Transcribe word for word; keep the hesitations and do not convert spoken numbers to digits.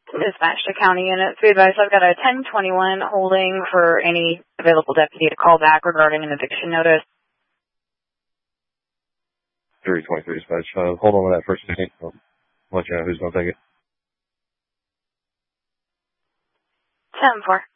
Dispatch to county units. Be advised, I've got a ten twenty-one holding for any available deputy to call back regarding an eviction notice. three twenty-three dispatch. Uh, hold on to that for a second. I'll let you know who's going to take it. ten four.